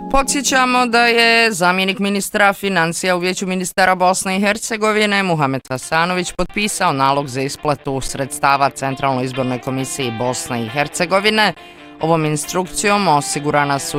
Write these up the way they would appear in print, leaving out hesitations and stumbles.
Podsjećamo da je zamjenik ministra financija u Vijeću ministara Bosne i Hercegovine Muhamed Hasanović potpisao nalog za isplatu sredstava Centralnoj izbornoj komisiji Bosne i Hercegovine. Ovom instrukcijom osigurana su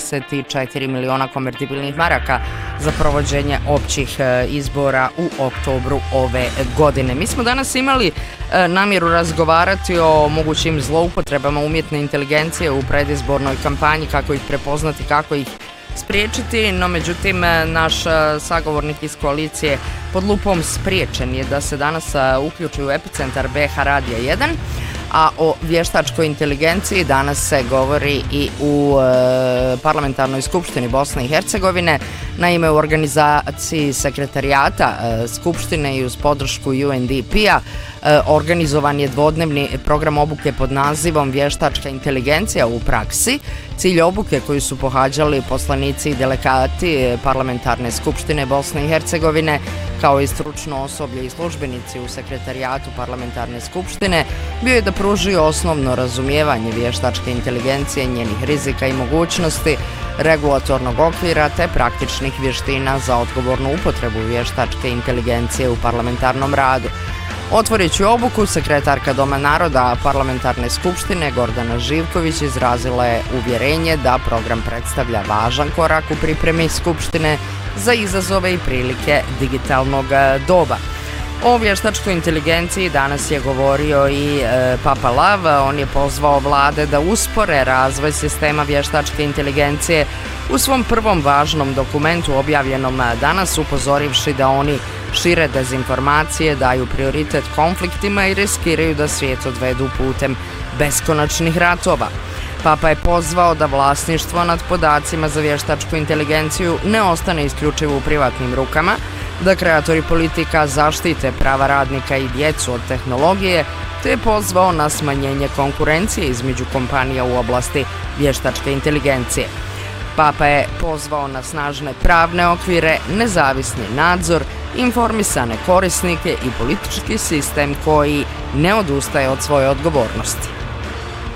24 miliona konvertibilnih maraka za provođenje općih izbora u oktobru ove godine. Mi smo danas imali namjeru razgovarati o mogućim zloupotrebama umjetne inteligencije u predizbornoj kampanji, kako ih prepoznati, kako ih spriječiti, no međutim naš sagovornik iz koalicije pod lupom spriječen je da se danas uključi u epicentar BH Radija 1, a o vještačkoj inteligenciji danas se govori i u Parlamentarnoj skupštini Bosne i Hercegovine. Naime, u organizaciji sekretarijata skupštine i uz podršku UNDP-a organizovan je dvodnevni program obuke pod nazivom Vještačka inteligencija u praksi. Cilj obuke koju su pohađali poslanici i delegati Parlamentarne skupštine Bosne i Hercegovine, kao i stručno osoblje i službenici u sekretarijatu Parlamentarne skupštine, bio je da pruži osnovno razumijevanje vještačke inteligencije, njenih rizika i mogućnosti, regulatornog okvira te praktičnih vještina za odgovornu upotrebu vještačke inteligencije u parlamentarnom radu. Otvorići obuku, sekretarka Doma naroda Parlamentarne skupštine Gordana Živković izrazila je uvjerenje da program predstavlja važan korak u pripremi skupštine za izazove i prilike digitalnog doba. O vještačkoj inteligenciji danas je govorio i Papa Lav. On je pozvao vlade da uspore razvoj sistema vještačke inteligencije u svom prvom važnom dokumentu objavljenom danas, upozorivši da oni šire dezinformacije, daju prioritet konfliktima i riskiraju da svijet odvedu putem beskonačnih ratova. Papa je pozvao da vlasništvo nad podacima za vještačku inteligenciju ne ostane isključivo u privatnim rukama, da kreatori politika zaštite prava radnika i djecu od tehnologije, te je pozvao na smanjenje konkurencije između kompanija u oblasti vještačke inteligencije. Papa je pozvao na snažne pravne okvire, nezavisni nadzor, informisane korisnike i politički sistem koji ne odustaje od svoje odgovornosti.